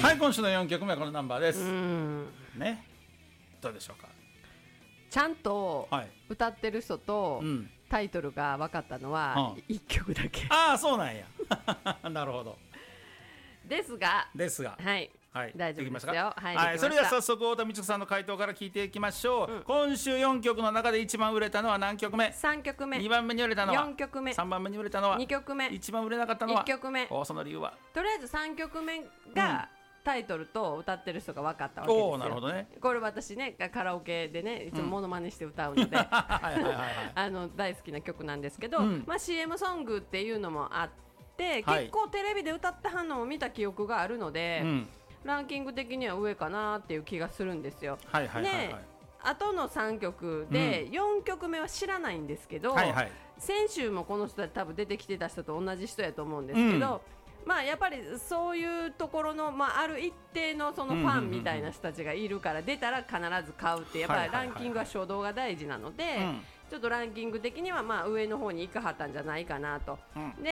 はい、今週の4曲目はこのナンバーですね。どうでしょうか。 ちゃんと歌ってる人とタイトルが分かったのは1曲だけ、 ああそうなんやなるほど。 ですがはい、 はい、 大丈夫ですよ。 はい、それでは早速太田美智子さんの回答から聞いていきましょう。今週4曲の中で一番売れたのは何曲目 ？3曲目。 2番目に売れたのは 4曲目。 3番目に売れたのは 2曲目。 一番売れなかったのは 1曲目。 その理由はとりあえず3曲目がタイトルと歌ってる人が分かったわけですよ。 なるほどね。 これ私ねカラオケでねいつもモノマネして歌うので大好きな曲なんですけど、CM ソングっていうのもあって結構テレビで歌ってはんのを見た記憶があるので、ランキング的には上かなっていう気がするんですよ。であとの3曲で4曲目は知らないんですけど、先週もこの人は多分出てきてた人と同じ人やと思うんですけど、やっぱりそういうところの、ある一定のそのファンみたいな人たちがいるから出たら必ず買うってやっぱりランキングは初動が大事なので、ちょっとランキング的には上の方に行かはったんじゃないかなと。で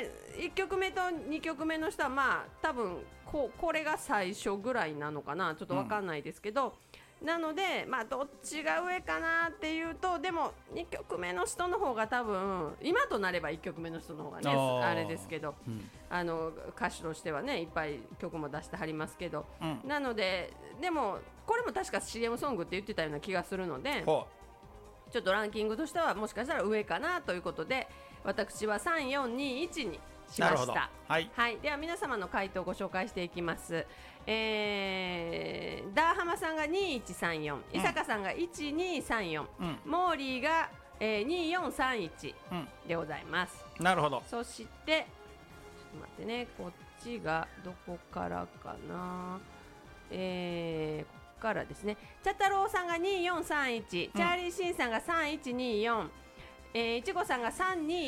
1曲目と2曲目の人は多分これが最初ぐらいなのかな、ちょっと分かんないですけど、なのでどっちが上かなっていうと、でも2曲目の人の方が多分今となれば1曲目の人の方がねあれですけど、歌手としてはねいっぱい曲も出してはりますけど、なのででもこれも確か CM ソングって言ってたような気がするので、ちょっとランキングとしてはもしかしたら上かなということで私は3421にしました。では皆様の回答をご紹介していきます。ダーハマさんが2134、伊坂さんが1234、モーリーが、2431でございます。 なるほど。 そしてちょっと待ってね、こっちがどこからかな、ここからですね。チャタロウさんが2431、チャーリーシンさんが3124、いちごさんが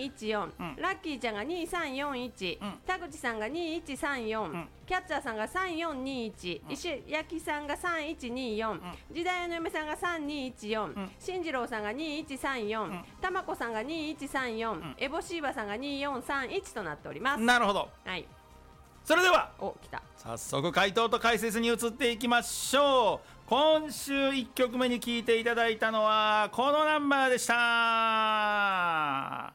3214、ラッキーちゃんが2341、田口さんが2134、キャッチャーさんが3421、石焼さんが3124、時代の嫁さんが3214、進次郎さんが2134、たまこさんが2134、エボシーバさんが2431となっております。 なるほど。それでは来た。 早速回答と解説に移っていきましょう。今週1曲目に聴いていただいたのはこのナンバーでした。はい、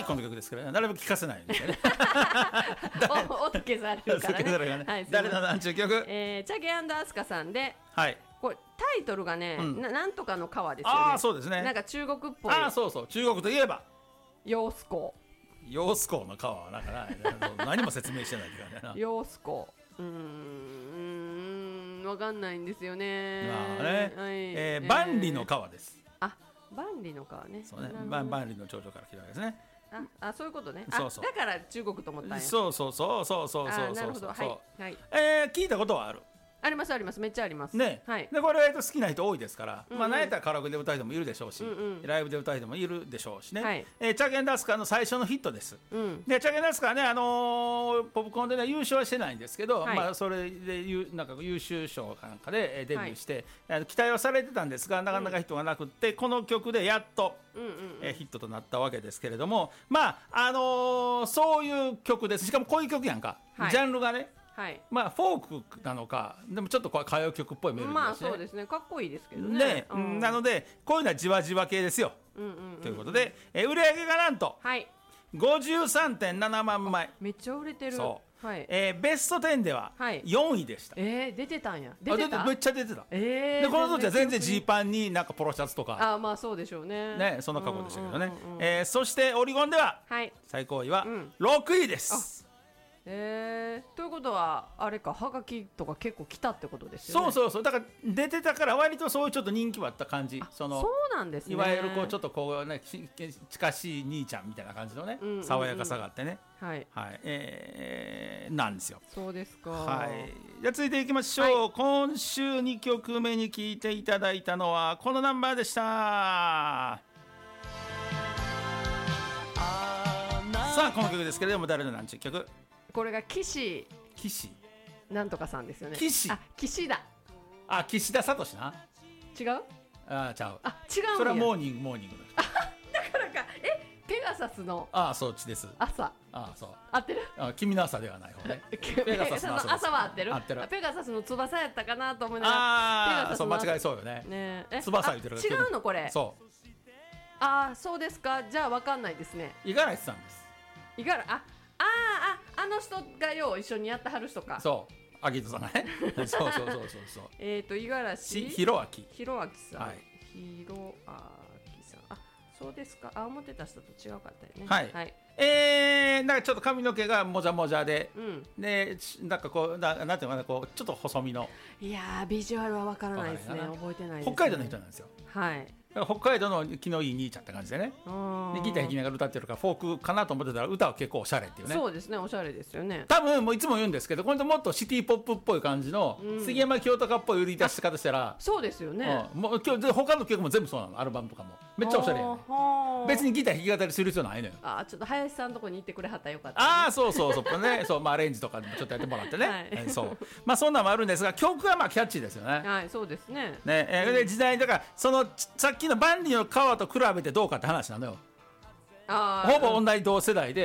この曲ですから、なるべく聴かせないんですよね音消されるからね。 誰のなんちゅう曲、 チャゲ&アスカさんで、これタイトルがね、なんとかの川ですよね。 そうですね。 なんか中国っぽい。 そうそう、中国といえば揚子江。 揚子江の川はなんか何も説明してないって感じだな。 揚子江、わかんないんですよね。 万里の川です。 万里の川ね。 そうね、万里の長城から来たわけですね。 そういうことね。 そうそう、 だから中国と思ったんや。 そうなるほど。聞いたことはある。 ありますあります、めっちゃありますね。でこれ好きな人多いですから、なんやったらカラオケで歌う人もいるでしょうし、ライブで歌う人もいるでしょうしね。チャゲンダスカの最初のヒットです。でチャゲンダスカはね、ポップコーンでね優勝はしてないんですけど、それでなんか優秀賞かなんかでデビューして、期待はされてたんですが、なかなかヒットがなくって、この曲でやっとヒットとなったわけですけれども、そういう曲です。しかもこういう曲やんか、ジャンルがね、フォークなのか、でもちょっと歌謡曲っぽいメロディーですね。 そうですね、かっこいいですけどね。 なのでこういうのはじわじわ系ですよ。ということで、売り上げがなんと 53.7 万枚。 めっちゃ売れてる。 ベスト10では4位でした。 出てたんや。 めっちゃ出てた。でこの当時は全然ジーパンになんかポロシャツとか、 そうでしょうね。 そんな格好でしたけどね。そしてオリゴンでは最高位は6位です。 ということはあれか、はがきとか結構来たってことですよね。 そうだから出てたから割とそういうちょっと人気はあった感じ。 そうなんですね。 いわゆるちょっと近しい兄ちゃんみたいな感じのね、爽やかさがあってね、なんですよ。 そうですか。 じゃあ続いていきましょう。今週2曲目に聴いていただいたのはこのナンバーでした。さあこの曲ですけれども、誰のなんちゅう曲？ これが岸なんとかさんですよね。岸田。岸田聡な。違う？ちゃう。違う。 それはモーニングだからか。 ペガサスのそっちです。 朝。 そう合ってる？ 君の朝ではない方ね。 ペガサスの朝は合ってる？ペガサスの翼やったかなと思いながら。 そう間違いそうよね。翼言ってる。 違うのこれ。 そう。 そうですか。じゃあわかんないですね。 五十嵐さんです。 あの人がよう一緒にやってはる人か。 そう。秋人さんがね。そう。 五十嵐。 弘明さん。 弘明さん。そうですか。思ってた人と違うかったよね。 はい。なんかちょっと髪の毛がもじゃもじゃで、でなんかこうなんていうのかな、こうちょっと細身の。 いやビジュアルはわからないですね。覚えてないですね。 北海道の人なんですよ。 はい。 北海道の気のいい兄ちゃんって感じでね。でギター弾きながら歌ってるからフォークかなと思ってたら歌は結構おしゃれっていうね。 そうですね、おしゃれですよね。 多分もういつも言うんですけど、これともっとシティポップっぽい感じの杉山清貴っぽい売り出し方したら、 そうですよね。 もう今日他の曲も全部そうなの。アルバムとかもめっちゃおしゃれやね。別にギター弾き語りする必要ないのよ。 ちょっと林さんのとこに行ってくれはったらよかった。 そうね。そうアレンジとかでもちょっとやってもらってね。そうそんなのもあるんですが、曲はキャッチーですよね。 はい、そうですね。 で時代だからそのさっきの万里の川と比べてどうかって話なのよ。ほぼ同じ同世代で